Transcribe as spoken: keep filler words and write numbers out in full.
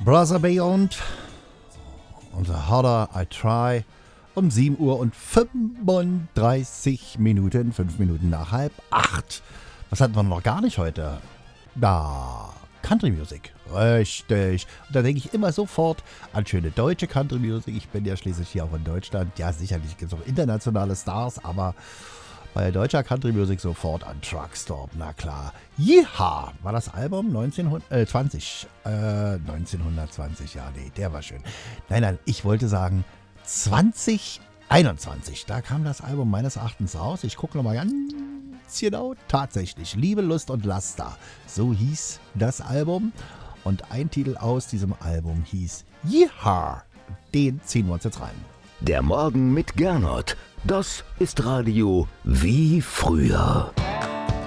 Brother Beyond und The Harder I Try um sieben Uhr und fünfunddreißig Minuten, fünf Minuten nach halb acht. Was hatten wir noch gar nicht heute? Da, Country Music. Richtig. Und da denke ich immer sofort an schöne deutsche Country Music. Ich bin ja schließlich hier auch in Deutschland. Ja, sicherlich gibt es auch internationale Stars, aber bei deutscher Country Music sofort an Truckstop, na klar. Yeehaw war das Album neunzehnhundertzwanzig. Äh, neunzehnhundertzwanzig, ja, nee, der war schön. Nein, nein, ich wollte sagen zwanzig einundzwanzig. Da kam das Album meines Erachtens raus. Ich gucke nochmal ganz genau. Tatsächlich, Liebe, Lust und Laster. So hieß das Album. Und ein Titel aus diesem Album hieß Yeehaw. Den ziehen wir uns jetzt rein. Der Morgen mit Gernot. Das ist Radio wie früher.